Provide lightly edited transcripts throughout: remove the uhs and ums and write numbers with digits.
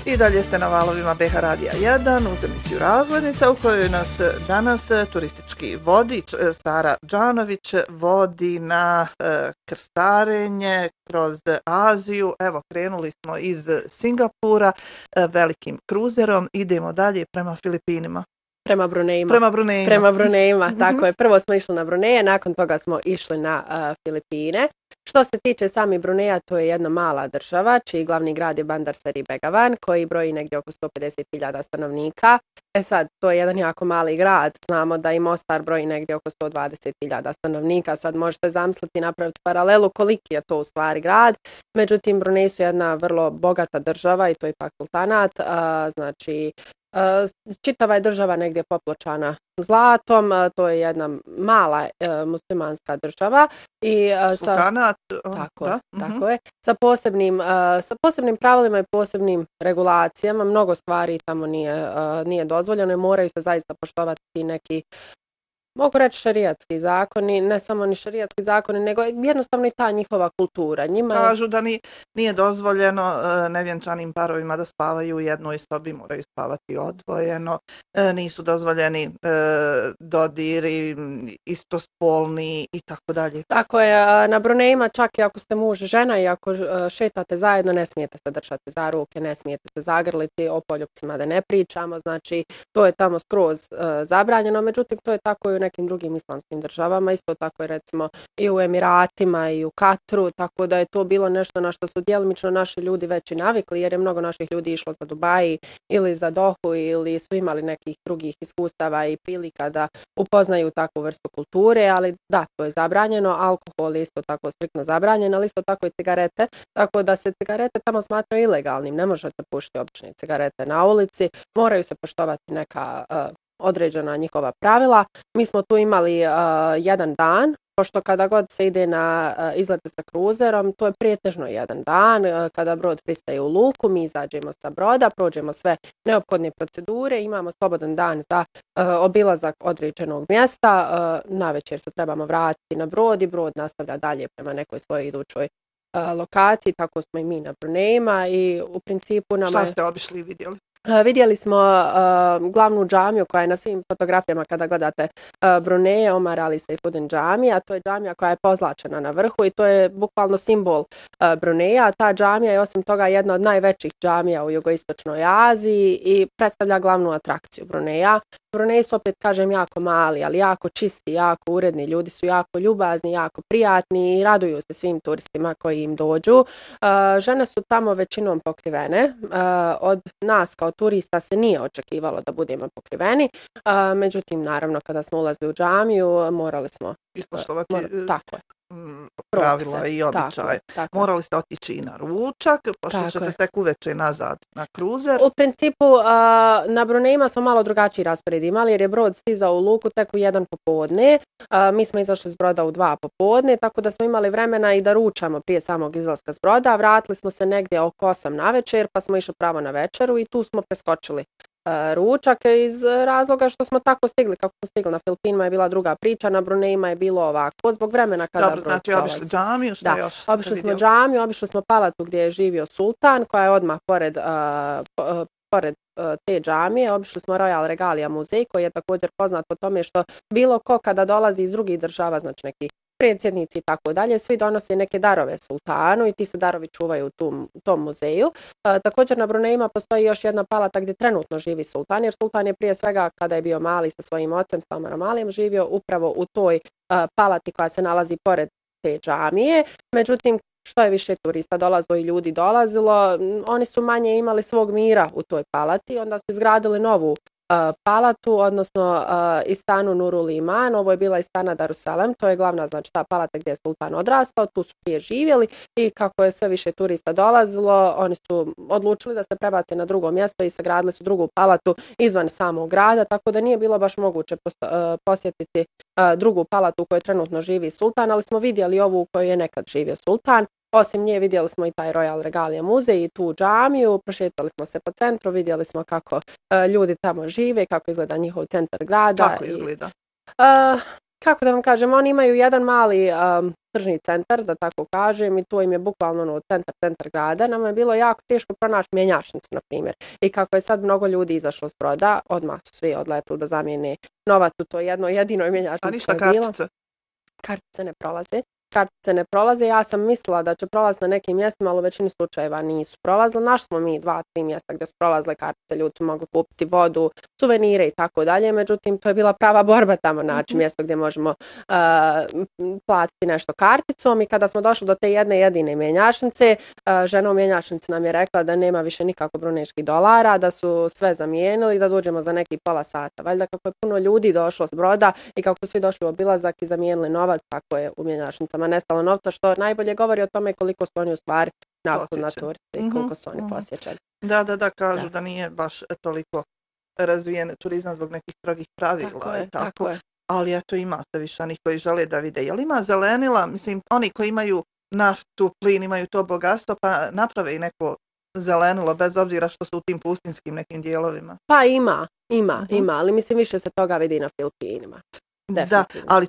I dalje ste na valovima BH Radija 1 uz emisiju Razglednica u kojoj nas danas turistički vodič Sara Đanović vodi na krstarenje kroz Aziju. Evo, krenuli smo iz Singapura velikim kruzerom, idemo dalje prema Filipinima. Prema Brunejima. Prema Brunejima, tako je. Prvo smo išli na Bruneje, nakon toga smo išli na Filipine. Što se tiče sami Bruneja, to je jedna mala država, čiji glavni grad je Bandar Seri Begawan, koji broji negdje oko 150.000 stanovnika. Sad, to je jedan jako mali grad. Znamo da i Mostar broji negdje oko 120.000 stanovnika. Sad možete zamisliti, napraviti paralelu koliki je to u stvari grad. Međutim, Brunej su jedna vrlo bogata država i to je ipak sultanat. Znači, čitava je država negdje popločana zlatom, to je jedna mala muslimanska država i sultanat, tako je, sa posebnim pravilima i posebnim regulacijama. Mnogo stvari tamo nije dozvoljeno i moraju se zaista poštovati neki, mogu reći, šerijatski zakoni, ne samo ni šerijatski zakoni, nego jednostavno i ta njihova kultura. Kažu da nije dozvoljeno nevjenčanim parovima da spavaju u jednoj sobi, moraju spavati odvojeno, nisu dozvoljeni dodiri, istospolni i tako dalje. Tako je, na Brunejima čak i ako ste muž i žena i ako šetate zajedno, ne smijete se držati za ruke, ne smijete se zagrliti, o poljupcima da ne pričamo, znači to je tamo skroz zabranjeno, međutim to je tako i u nekim drugim islamskim državama, isto tako je recimo i u Emiratima i u Katru, tako da je to bilo nešto na što su djelomično naši ljudi već i navikli, jer je mnogo naših ljudi išlo za Dubai ili za Dohu ili su imali nekih drugih iskustava i prilika da upoznaju takvu vrstu kulture, ali da, to je zabranjeno, alkohol je isto tako striktno zabranjen, ali isto tako i cigarete, tako da se cigarete tamo smatraju ilegalnim, ne možete pušiti obične cigarete na ulici, moraju se poštovati neka određena njihova pravila. Mi smo tu imali jedan dan, pošto kada god se ide na izlete sa kruzerom, to je pretežno jedan dan. Kada brod pristaje u luku, mi izađemo sa broda, prođemo sve neophodne procedure, imamo slobodan dan za obilazak određenog mjesta. Navečer se trebamo vratiti na brod i brod nastavlja dalje prema nekoj svojoj idućoj lokaciji, tako smo i mi na Brunejima i u principu nama... Šta ste obišli i vidjeli? Vidjeli smo glavnu džamiju koja je na svim fotografijama kada gledate Bruneje, Omar Ali Saifuddin džamija, to je džamija koja je pozlačena na vrhu i to je bukvalno simbol Bruneja. Ta džamija je osim toga jedna od najvećih džamija u jugoistočnoj Aziji i predstavlja glavnu atrakciju Bruneja. Bruneji su, opet kažem, jako mali, ali jako čisti, jako uredni, ljudi su jako ljubazni, jako prijatni i raduju se svim turistima koji im dođu. Žene su tamo većinom pokrivene, od nas kao turista se nije očekivalo da budemo pokriveni, međutim, naravno, kada smo ulazili u džamiju, morali smo ispoštovati tako je. Pravila i običaje. Morali ste otići i na ručak, pošto ćete tek uveče nazad na kruzer. U principu, na Brunejima smo malo drugačiji raspored imali, jer je brod stizao u luku tek u 1 popodne. Mi smo izašli s broda u 2 popodne, tako da smo imali vremena i da ručamo prije samog izlaska s broda. Vratili smo se negdje oko 8 na večer, pa smo išli pravo na večeru i tu smo preskočili ručak iz razloga što smo tako stigli. Kako smo stigli na Filipinima je bila druga priča, na Brunejima je bilo ovako zbog vremena kada brod dolazi. Znači obišli džamiju, šta još? Obišli smo džamiju, obišli smo palatu gdje je živio sultan, koja je odmah pored te džamije. Obišli smo Royal Regalia muzej, koji je također poznat po tome što bilo ko kada dolazi iz drugih država, znači neki predsjednici i tako dalje, svi donose neke darove sultanu i ti se darovi čuvaju u tom muzeju. Također na Brunejima postoji još jedna palata gdje trenutno živi sultan, jer sultan je prije svega kada je bio mali sa svojim ocem, sa Omarom Alijem, živio upravo u toj palati koja se nalazi pored te džamije. Međutim, što je više turista dolazilo i ljudi dolazilo, oni su manje imali svog mira u toj palati, onda su izgradili novu palatu, odnosno Istanu Nurul Iman. Ovo je bila Istana Darussalam, to je glavna, znači ta palata gdje je sultan odrastao, tu su prije živjeli i kako je sve više turista dolazilo, oni su odlučili da se prebace na drugo mjesto i sagradili su drugu palatu izvan samog grada, tako da nije bilo baš moguće posjetiti drugu palatu u kojoj trenutno živi sultan, ali smo vidjeli ovu u kojoj je nekad živio sultan. Osim nje vidjeli smo i taj Royal Regalia muzej i tu džamiju, prošetali smo se po centru, vidjeli smo kako ljudi tamo žive, kako izgleda njihov centar grada. Kako izgleda? Kako da vam kažem, oni imaju jedan mali tržni centar, da tako kažem, i to im je bukvalno centar grada. Nama je bilo jako teško pronaći mjenjačnicu, na primjer. I kako je sad mnogo ljudi izašlo s broda, odmah su svi odletili da zamijene novac u to jedinoj mjenjačnici koja je bila. Kartice? Kartice ne prolaze. Kartice ne prolaze. Ja sam mislila da će prolaziti na nekim mjestima, ali u većini slučajeva nisu prolazile. Našli smo mi 2-3 mjesta gdje su prolazile kartice, ljudi su mogli kupiti vodu, suvenire i tako dalje. Međutim, to je bila prava borba tamo naći mjesto gdje možemo platiti nešto karticom. I kada smo došli do te jedine mjenjačnice, žena u mjenjačnici nam je rekla da nema više nikako bruneških dolara, da su sve zamijenili, da dođemo za neki pola sata. Valjda kako je puno ljudi došlo s broda i kako su svi došli u obilazak i zamijenili novac, tako je u mjenjačnicama nestalo novca, što najbolje govori o tome koliko su oni u stvari nakon na turisti i koliko su oni posjećeni. Da, kažu da nije baš toliko razvijen turizam zbog nekih strogih pravila i tako. Ali eto, ima se više onih koji žele da vide. Jel ima zelenila? Mislim, oni koji imaju naftu, plin, imaju to bogatstvo, pa naprave i neko zelenilo, bez obzira što su u tim pustinskim nekim dijelovima. Pa ima, ali mislim više se toga vidi na Filipinima. Da, ali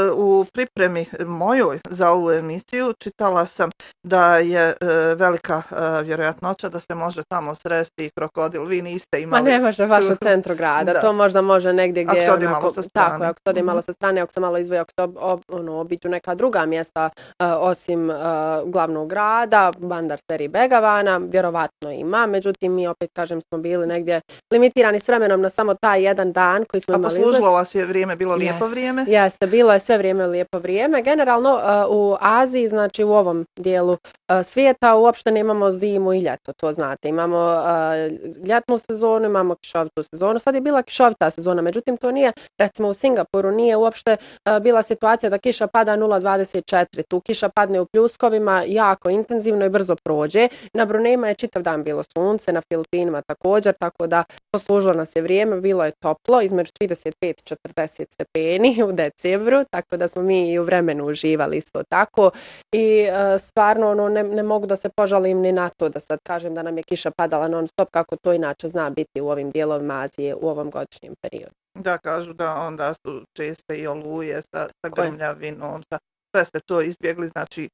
u pripremi mojoj za ovu emisiju čitala sam da je velika vjerojatnoća da se može tamo sresti krokodil. Vi niste imali... Ma ne može baš u centru grada, to možda može negdje gdje... Ako se odi malo sa strane. Tako, ako se odi malo sa strane, ako se malo izvoji, ako se obiđu neka druga mjesta osim glavnog grada, Bandar Seri Begavana, vjerovatno ima, međutim mi opet kažem smo bili negdje limitirani s vremenom na samo taj jedan dan koji smo imali. A poslužilo vas je vrijeme, bilo lijepo vrijeme? Jeste, bilo je sve vrijeme lijepo vrijeme. Generalno u Aziji, znači u ovom dijelu svijeta uopšte nemamo zimu i ljeto, to znate. Imamo ljetnu sezonu, imamo kišovitu sezonu. Sad je bila kišovita sezona, međutim to nije, recimo u Singapuru nije uopšte bila situacija da kiša pada 0,24. Tu kiša padne u pljuskovima jako intenzivno i brzo prođe. Na Brunejima je čitav dan bilo sunce, na Filipinima također, tako da poslužilo nas je vrijeme, bilo je toplo, između 35 i 40 stepeni u decembru, tako da smo mi i u vremenu uživali isto tako i stvarno ne mogu da se požalim ni na to da sad kažem da nam je kiša padala non stop kako to inače zna biti u ovim dijelovima Azije u ovom godišnjem periodu. Da, kažu da onda su česte i oluje sa grmljavinom, sve ste to izbjegli, znači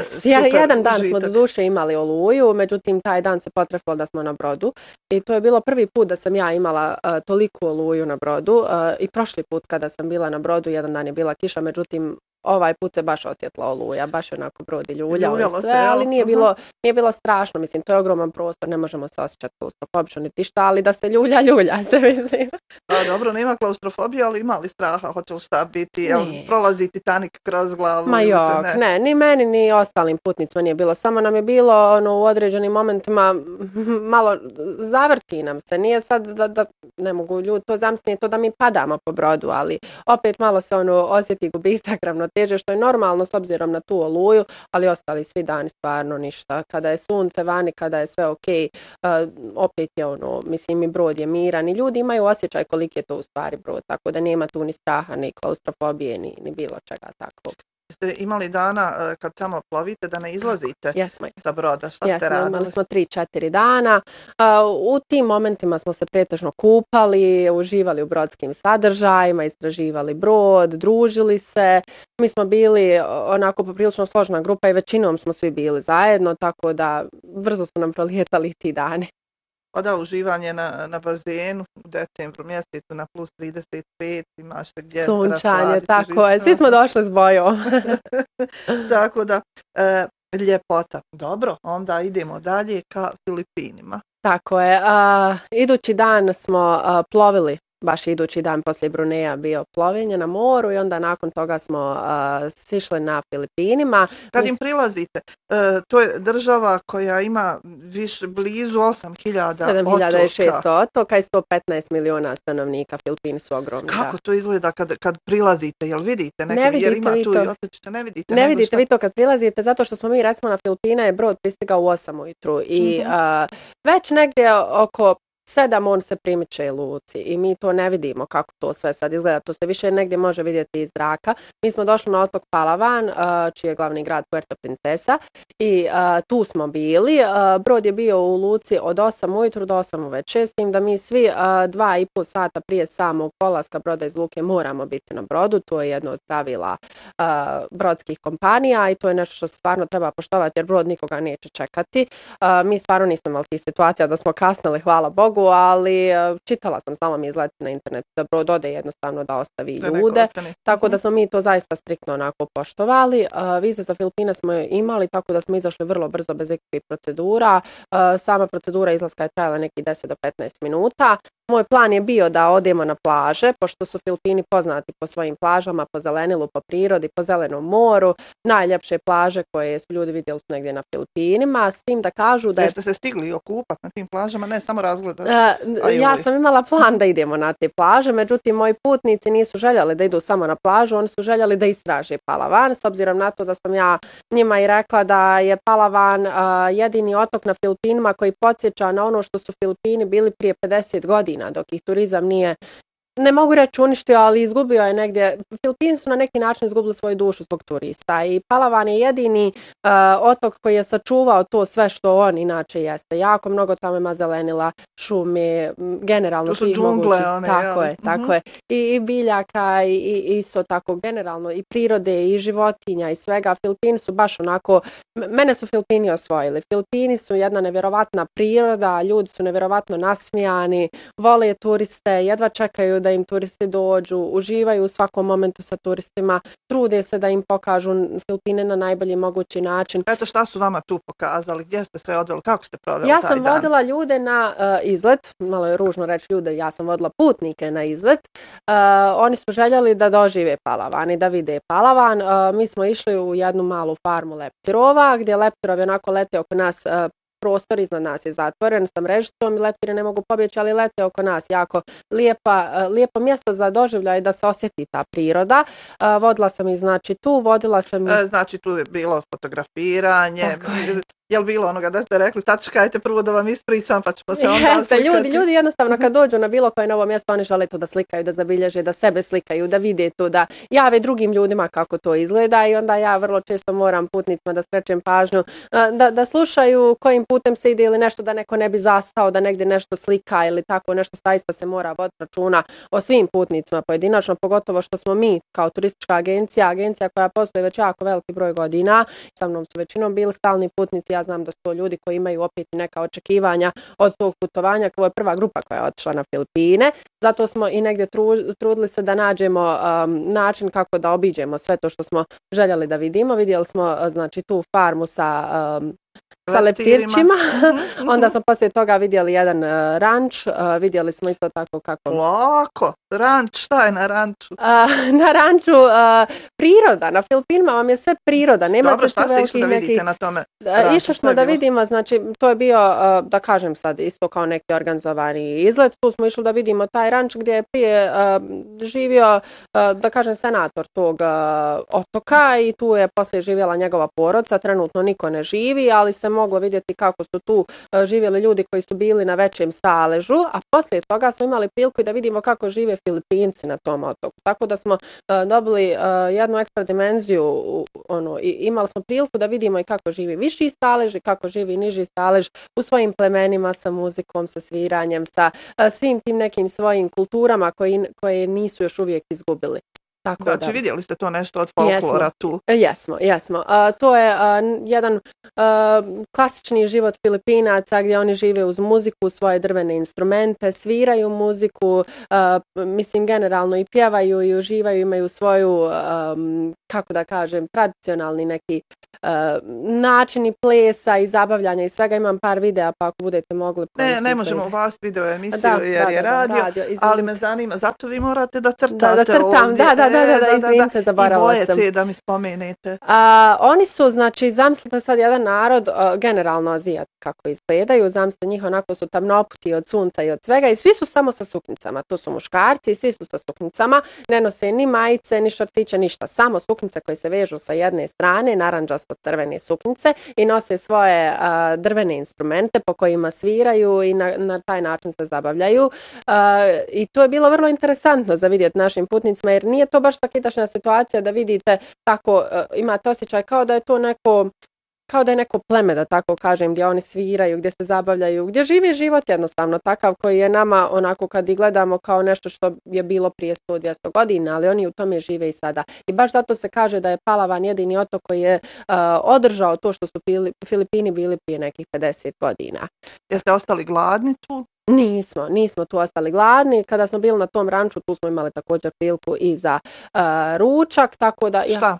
jedan dan smo do duše imali oluju, međutim taj dan se potrefilo da smo na brodu i to je bilo prvi put da sam ja imala toliku oluju na brodu i prošli put kada sam bila na brodu jedan dan je bila kiša, međutim ovaj put se baš osjetla oluja, baš onako brod i ljuljao i sve, ali nije bilo strašno, mislim, to je ogroman prostor, ne možemo se osjećati klaustrofobično niti šta, ali da se ljulja se, mislim. Dobro, nema klaustrofobije, ali ima li straha, hoće li šta biti, prolazi Titanic kroz glavu? Ma ne, ni meni, ni ostalim putnicima nije bilo, samo nam je bilo u određenim momentima malo zavrti nam se, nije sad da ne mogu ljudi to zamisliti, to da mi padamo po brodu, ali opet malo se osjeti gubitak ravnoteže, što je normalno s obzirom na tu oluju, ali ostali svi dani stvarno ništa. Kada je sunce vani, kada je sve ok, opet je mislim i brod je miran i ljudi imaju osjećaj koliki je to u stvari brod, tako da nema tu ni straha, ni klaustrofobije, ni bilo čega takvog. Ste imali dana kad samo plovite da ne izlazite sa broda? Šta ste radili? Imali smo 3-4 dana. U tim momentima smo se pretežno kupali, uživali u brodskim sadržajima, istraživali brod, družili se. Mi smo bili onako poprilično složna grupa i većinom smo svi bili zajedno, tako da brzo su nam prolijetali ti dani. Da, uživanje na bazenu u decembru mjesecu na plus 35, imaš se gdje sunčanje, tako je, svi smo došli s bojom. Tako da, ljepota. Dobro, onda idemo dalje ka Filipinima. Tako je, idući dan smo plovili. Baš idući dan poslije Bruneja bio plovenje na moru i onda nakon toga smo sišli na Filipinima. Kad im prilazite, to je država koja ima blizu 8.000 otoka. 7.600 otoka i 115 miliona stanovnika. Filipini su ogromni. Kako to izgleda kad prilazite? Jel vidite neke, jer ima tu i otočiće? Ne vidite? Ne vidite vi to kad prilazite, zato što smo mi recimo na Filipine je brod pristigao u 8 ujutru i već negdje oko 7 on se primiče luci i mi to ne vidimo kako to sve sad izgleda. To se više negdje može vidjeti iz zraka. Mi smo došli na otok Palavan, čiji je glavni grad Puerto Princesa i tu smo bili. Brod je bio u luci od 8 ujutru do 8 uveče, s tim da mi svi 2,5 sata prije samog polaska broda iz luke moramo biti na brodu. To je jedno od pravila brodskih kompanija i to je nešto što se stvarno treba poštovati jer brod nikoga neće čekati. Mi stvarno nismo imali tih situacija da smo kasnili, hvala Bogu, ali čitala sam, znala mi izleti na internetu da brod ode jednostavno da ostavi ljude. Tako da smo mi to zaista striktno onako poštovali. Vize za Filipine smo imali, tako da smo izašli vrlo brzo bez ikakvih procedura. Sama procedura izlaska je trajala neki 10 do 15 minuta. Moj plan je bio da odemo na plaže, pošto su Filipini poznati po svojim plažama, po zelenilu, po prirodi, po zelenom moru. Najljepše plaže koje su ljudi vidjeli su negdje na Filipinima, s tim da kažu da Jeste se stigli okupati na tim plažama, ne samo razgledati? Ja sam imala plan da idemo na te plaže, međutim moji putnici nisu željeli da idu samo na plažu, oni su željeli da istraže Palavan, s obzirom na to da sam ja njima i rekla da je Palavan jedini otok na Filipinima koji podsjeća na ono što su Filipini bili prije 50 godina. Dok ih turizam nije, ne mogu reći uništio, ali izgubio je negdje. Filipini su na neki način izgubili svoju dušu zbog turista i Palavan je jedini otok koji je sačuvao to sve što on inače jeste. Jako mnogo tamo ima zelenila, šume, generalno. To su džungle, one. Tako je. I biljaka i isto tako generalno i prirode i životinja i svega. Filipini su baš onako, mene su Filipini osvojili. Filipini su jedna nevjerovatna priroda, ljudi su nevjerovatno nasmijani, vole turiste, jedva čekaju da im turisti dođu, uživaju u svakom momentu sa turistima, trude se da im pokažu Filipine na najbolji mogući način. Eto, šta su vama tu pokazali? Gdje ste sve odveli? Kako ste proveli taj dan? Ja sam vodila ljude na izlet, malo je ružno reći ljude, ja sam vodila putnike na izlet. Oni su željeli da dožive Palavan i da vide Palavan. Mi smo išli u jednu malu farmu leptirova, gdje leptirovi onako lete oko nas. Prostor iznad nas je zatvoren sa mrežicom i leptiri ne mogu pobjeći, ali lete oko nas jako lijepo mjesto za doživljaj da se osjeti ta priroda. Vodila sam i znači tu, vodila sam i... Znači tu je bilo fotografiranje, je li bilo onoga da ste rekli, sad čekajte prvo da vam ispričam pa ćemo se onda slikati? Ljudi jednostavno kad dođu na bilo koje novo mjesto, oni žele to da slikaju, da zabilježe, da sebe slikaju, da vide to, da jave drugim ljudima kako to izgleda i onda ja vrlo često moram putnicima da skrećem pažnju, da slušaju kojim putem se ide ili nešto da neko ne bi zastao, da negdje nešto slika ili tako nešto, zaista se mora voditi računa o svim putnicima pojedinačno, pogotovo što smo mi kao turistička agencija koja postoji već jako veliki broj godina, sa mnom su većinom bili stalni putnici. Ja znam da su to ljudi koji imaju opet neka očekivanja od tog putovanja. Ovo je prva grupa koja je otišla na Filipine. Zato smo i negdje trudili se da nađemo način kako da obiđemo sve to što smo željeli da vidimo. Vidjeli smo znači tu farmu sa leptirčima. Onda smo poslije toga vidjeli jedan ranč. Vidjeli smo isto tako kako... Lako, ranč, šta je na ranču? Na ranču priroda. Na Filipinima vam je sve priroda. Dobro, šta ste išli da vidite na tome ranču? Išli smo da vidimo, znači to je bio, da kažem sad, isto kao neki organizovani izlet. Tu smo išli da vidimo taj ranč gdje je prije živio, da kažem, senator tog otoka i tu je poslije živjela njegova porodica. Trenutno niko ne živi, ali se moglo vidjeti kako su tu živjeli ljudi koji su bili na većem staležu, a poslije toga smo imali priliku da vidimo kako žive Filipinci na tom otoku. Tako da smo dobili jednu ekstra dimenziju, i imali smo priliku da vidimo i kako živi viši stalež i kako živi niži stalež u svojim plemenima, sa muzikom, sa sviranjem, sa svim tim nekim svojim kulturama koje nisu još uvijek izgubili. Znači vidjeli ste to nešto od folklora tu? Jesmo. To je jedan klasični život Filipinaca gdje oni žive uz muziku, svoje drvene instrumente, sviraju muziku, mislim generalno i pjevaju i uživaju, imaju svoju, kako da kažem, tradicionalni neki načini plesa i zabavljanja i svega. Imam par videa pa ako budete mogli... Ne možemo u vas video emisiju jer je radio, ali me zanima, zato vi morate da crtate. Da crtam, izvinite, zaboravila sam. I boje te da mi spomenete. Oni su, znači, zamislite sad jedan narod, generalno Azijat kako izgledaju, zamislite njih onako su tamnoputi od sunca i od svega i svi su samo sa suknjicama. To su muškarci i svi su sa suknjicama, ne nose ni majice, ni šorciće, ništa. Samo suknjice koje se vežu sa jedne strane, narandžasto-crvene suknjice i nose svoje drvene instrumente po kojima sviraju i na taj način se zabavljaju. I to je bilo vrlo interesantno za vidjeti našim putnicima jer nije to baš takitačna situacija da vidite tako, imate osjećaj kao da je to neko pleme, da tako kažem, gdje oni sviraju, gdje se zabavljaju, gdje živi život jednostavno takav koji je nama onako kad i gledamo kao nešto što je bilo prije 100-200 godina, ali oni u tome žive i sada. I baš zato se kaže da je Palavan jedini otok koji je održao to što su Filipini bili prije nekih 50 godina. Jeste ostali gladni tu? Nismo tu ostali gladni. Kada smo bili na tom ranču, tu smo imali također priliku i za ručak, tako da... Šta?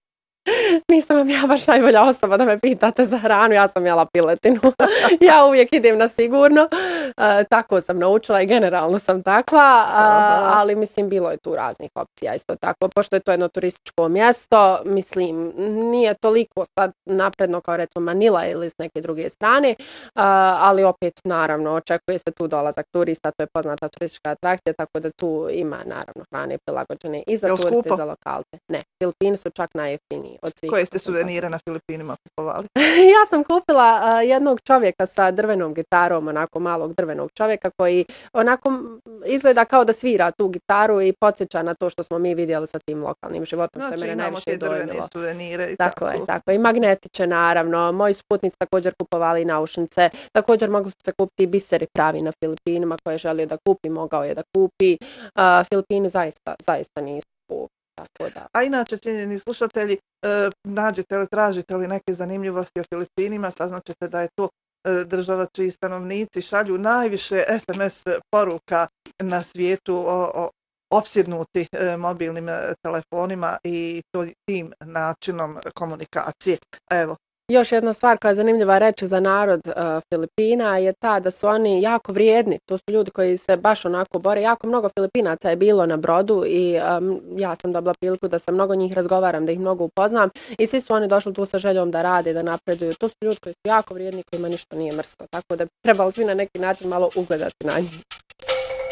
Nisam vam ja baš najbolja osoba da me pitate za hranu, ja sam jela piletinu. Ja uvijek idem na sigurno. Tako sam naučila i generalno sam takva, ali mislim bilo je tu raznih opcija isto tako. Pošto je to jedno turističko mjesto, mislim nije toliko sad napredno kao recimo Manila ili s neke druge strane, ali opet naravno očekuje se tu dolazak turista, to je poznata turistička atrakcija, tako da tu ima naravno hrane prilagođene i za turiste i za lokalce. Ne, Filipini su čak najjeftiniji. Koje ste suvenire na Filipinima kupovali? Ja sam kupila jednog čovjeka sa drvenom gitarom, onako malog drvenog čovjeka koji onako izgleda kao da svira tu gitaru i podsjeća na to što smo mi vidjeli sa tim lokalnim životom, što je mene najviše dojmilo. Drvene suvenire i tako. Tako. I magnetiće naravno. Moji su putnici također kupovali naušnice. Također mogu se kupiti biseri pravi na Filipinima koje je želio da kupi, mogao je da kupi. Filipini zaista nisu kupi. A inače, cijenjeni slušatelji, nađete li, tražite li neke zanimljivosti o Filipinima, saznaćete da je to država čiji stanovnici šalju najviše SMS poruka na svijetu opsjednuti mobilnim telefonima i tim načinom komunikacije. Evo. Još jedna stvar koja je zanimljiva reći za narod Filipina je ta da su oni jako vrijedni. To su ljudi koji se baš onako bore. Jako mnogo Filipinaca je bilo na brodu i ja sam dobila priliku da sa mnogo njih razgovaram, da ih mnogo upoznam i svi su oni došli tu sa željom da rade, da napreduju. To su ljudi koji su jako vrijedni, kojima ništa nije mrsko. Tako da trebali svi na neki način malo ugledati na njih.